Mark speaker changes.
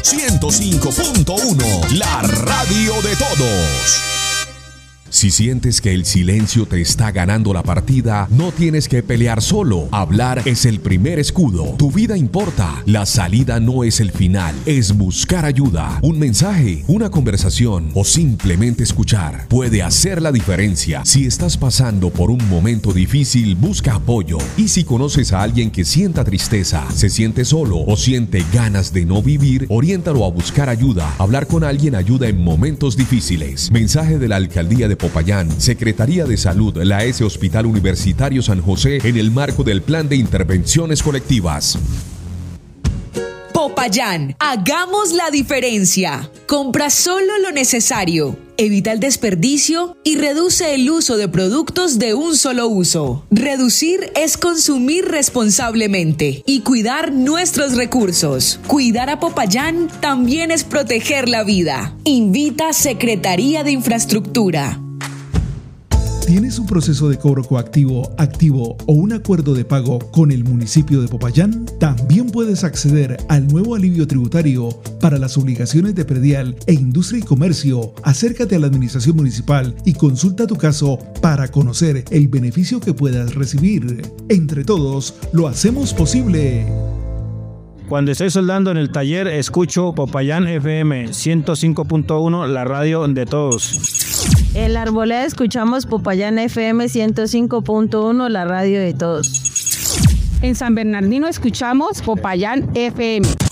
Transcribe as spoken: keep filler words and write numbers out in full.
Speaker 1: ciento cinco punto uno, la radio de todos. Si sientes que el silencio te está ganando la partida, no tienes que pelear solo. Hablar es el primer escudo. Tu vida importa. La salida no es el final, es buscar ayuda. Un mensaje, una conversación o simplemente escuchar puede hacer la diferencia. Si estás pasando por un momento difícil, busca apoyo. Y si conoces a alguien que sienta tristeza, se siente solo o siente ganas de no vivir, oriéntalo a buscar ayuda. Hablar con alguien ayuda en momentos difíciles. Mensaje de la Alcaldía de Popayán, Secretaría de Salud, la S Hospital Universitario San José, en el marco del Plan de Intervenciones Colectivas.
Speaker 2: Popayán, hagamos la diferencia. Compra solo lo necesario, evita el desperdicio y reduce el uso de productos de un solo uso. Reducir es consumir responsablemente y cuidar nuestros recursos. Cuidar a Popayán también es proteger la vida. Invita Secretaría de Infraestructura.
Speaker 3: ¿Tienes un proceso de cobro coactivo, activo o un acuerdo de pago con el municipio de Popayán? También puedes acceder al nuevo alivio tributario para las obligaciones de predial e industria y comercio. Acércate a la administración municipal y consulta tu caso para conocer el beneficio que puedas recibir. Entre todos, lo hacemos posible.
Speaker 4: Cuando estoy soldando en el taller, escucho Popayán F M ciento cinco punto uno, la radio de todos.
Speaker 5: En la Arboleda escuchamos Popayán F M ciento cinco punto uno, la radio de todos.
Speaker 6: En San Bernardino escuchamos Popayán F M.